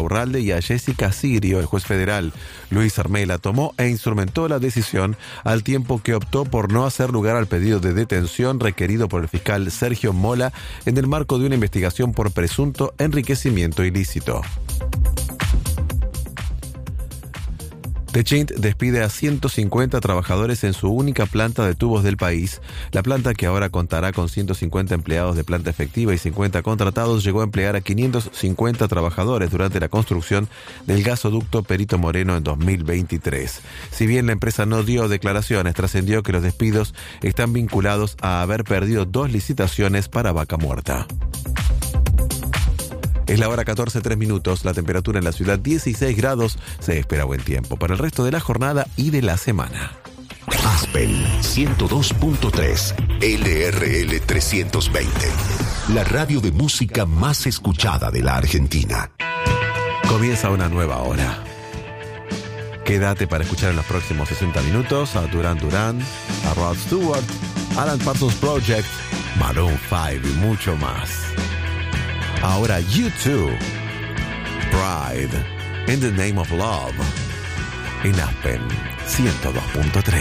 Urralde y a Jessica Sirio. El juez federal Luis Armela tomó e instrumentó la decisión al tiempo que optó por no hacer lugar al pedido de detención requerido por el fiscal Sergio Mola en el marco de una investigación por presunto enriquecimiento ilícito. Techint despide a 150 trabajadores en su única planta de tubos del país. La planta, que ahora contará con 150 empleados de planta efectiva y 50 contratados, llegó a emplear a 550 trabajadores durante la construcción del gasoducto Perito Moreno en 2023. Si bien la empresa no dio declaraciones, trascendió que los despidos están vinculados a haber perdido 2 licitaciones para Vaca Muerta. Es la hora 14:03, la temperatura en la ciudad 16 grados, se espera buen tiempo para el resto de la jornada y de la semana. Aspen 102.3, LRL 320, la radio de música más escuchada de la Argentina. Comienza una nueva hora. Quédate para escuchar en los próximos 60 minutos a Duran Duran, a Rod Stewart, Alan Parsons Project, Maroon 5 y mucho más. Ahora U2, Pride, In the Name of Love, en Aspen 102.3.